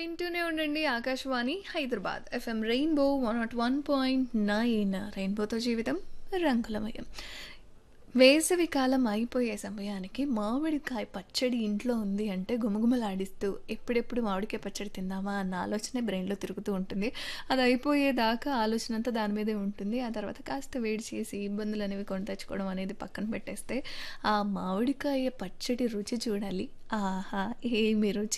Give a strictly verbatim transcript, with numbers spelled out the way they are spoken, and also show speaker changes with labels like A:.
A: వింటూనే ఉండండి Akashvani Hyderabad FM rainbow one not one point nine రెయిన్బోతో జీవితం రంగులమయం. వేసవి కాలం అయిపోయే సమయానికి మామిడికాయ పచ్చడి ఇంట్లో ఉంది అంటే గుమగుమలాడిస్తూ ఎప్పుడెప్పుడు మామిడికాయ పచ్చడి తిందామా అన్న ఆలోచనే బ్రెయిన్లో తిరుగుతూ ఉంటుంది. అది అయిపోయేదాకా ఆలోచన అంతా దాని మీదే ఉంటుంది. ఆ తర్వాత కాస్త వేడి చేసి ఇబ్బందులు అనేవి కొని తెచ్చుకోవడం అనేది పక్కన పెట్టేస్తే ఆ మామిడికాయ పచ్చడి రుచి చూడాలి. ఆహా, ఏమి రుచి!